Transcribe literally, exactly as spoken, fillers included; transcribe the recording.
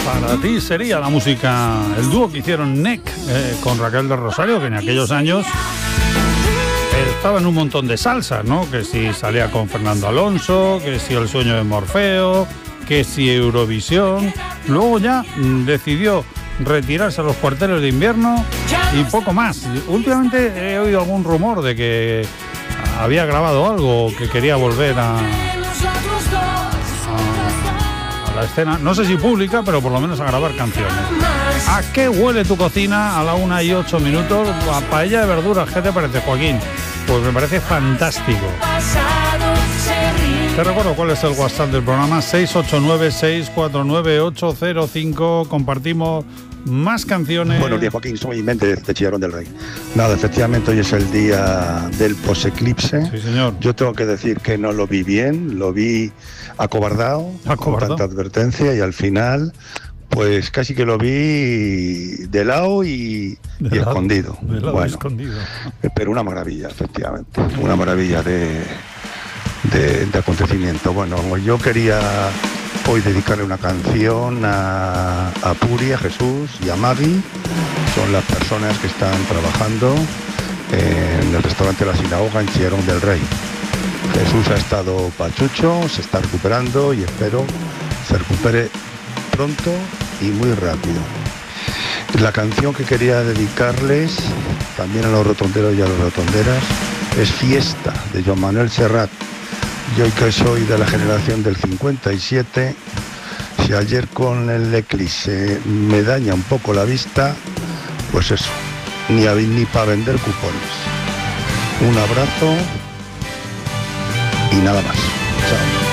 Para ti sería la música, el dúo que hicieron N E C eh, con Raquel del Rosario, que en aquellos años estaba en un montón de salsas, ¿no? Que si salía con Fernando Alonso, que si El sueño de Morfeo, que si Eurovisión. Luego ya mm, decidió retirarse a los cuarteles de invierno y poco más. Últimamente he oído algún rumor de que había grabado algo, que quería volver a, a, a la escena, no sé si pública, pero por lo menos a grabar canciones. ¿A qué huele tu cocina a la una y ocho minutos? A paella de verduras, ¿qué te parece, Joaquín? Pues me parece fantástico. Te recuerdo cuál es el WhatsApp del programa: seis ocho nueve, seis cuatro nueve, ocho cero cinco. Compartimos más canciones. Buenos días, Joaquín, soy Méndez de Chillarón del Rey. Nada, efectivamente hoy es el día del poseclipse. Sí, señor. Yo tengo que decir que no lo vi bien, lo vi acobardado, ¿Acobardado? con tanta advertencia, y al final pues casi que lo vi de lado y, De y lado, escondido. de lado Bueno, escondido. pero una maravilla, efectivamente, una maravilla de, de, de acontecimiento. Bueno, yo quería hoy dedicarle una canción a, a Puri, a Jesús y a Maggie. Son las personas que están trabajando en el restaurante La Sinagoga en Chillarón del Rey. Jesús ha estado pachucho, se está recuperando y espero se recupere pronto y muy rápido. La canción que quería dedicarles también a los rotonderos y a las rotonderas es Fiesta, de Joan Manuel Serrat. Yo que soy de la generación del cincuenta y siete, si ayer con el eclipse me daña un poco la vista, pues eso, ni, a, ni para vender cupones. Un abrazo y nada más. Chao.